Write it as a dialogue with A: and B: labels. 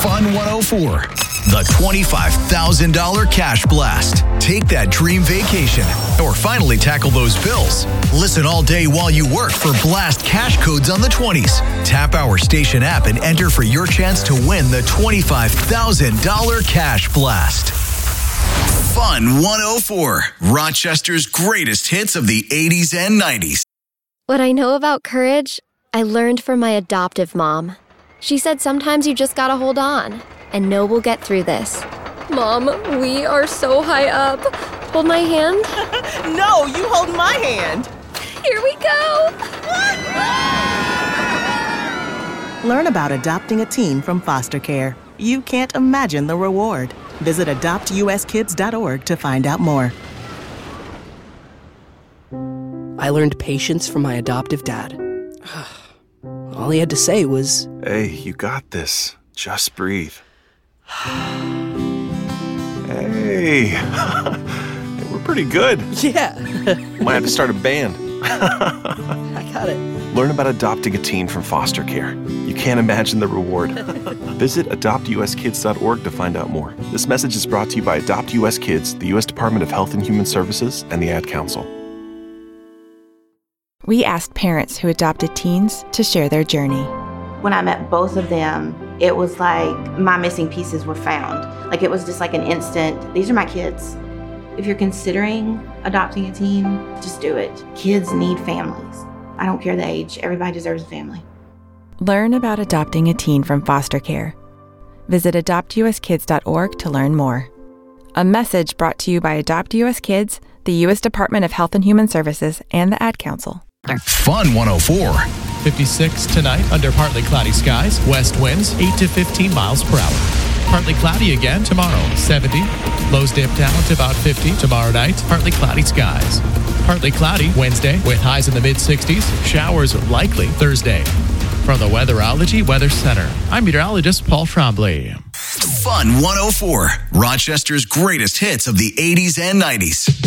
A: Fun 104, the $25,000 cash blast. Take that dream vacation or finally tackle those bills. Listen all day while you work for blast cash codes on the 20s. Tap our station app and enter for your chance to win the $25,000 cash blast. Fun 104, Rochester's greatest hits of the 80s and 90s.
B: What I know about courage, I learned from my adoptive mom. She said sometimes you just gotta hold on and know we'll get through this. Mom, we are so high up. Hold my hand.
C: No, you hold my hand.
B: Here we go.
C: Learn about adopting a teen from foster care. You can't imagine the reward. Visit adoptuskids.org to find out more.
D: I learned patience from my adoptive dad. All he had to say was,
E: "Hey, you got this. Just breathe." Hey, we're pretty good.
D: yeah,
E: Might have to start a band.
D: I got it.
E: Learn about adopting a teen from foster care. You can't imagine the reward. Visit adoptuskids.org to find out more. This message is brought to you by Adopt US Kids, the U.S. Department of Health and Human Services, and the Ad Council.
F: We asked parents who adopted teens to share their journey.
G: When I met both of them, it was like my missing pieces were found. Like it was just like an instant, these are my kids. If you're considering adopting a teen, just do it. Kids need families. I don't care the age, everybody deserves a family.
F: Learn about adopting a teen from foster care. Visit adoptuskids.org to learn more. A message brought to you by Adopt US Kids, the U.S. Department of Health and Human Services, and the Ad Council.
A: Fun 104.
H: 56 tonight under partly cloudy skies. West winds 8 to 15 miles per hour. Partly cloudy again tomorrow, 70. Lows dip down to about 50 tomorrow night. Partly cloudy skies. Partly cloudy Wednesday with highs in the mid-60s. Showers likely Thursday. From the Weatherology Weather Center, I'm meteorologist Paul Trombley.
A: Fun 104, Rochester's greatest hits of the 80s and 90s.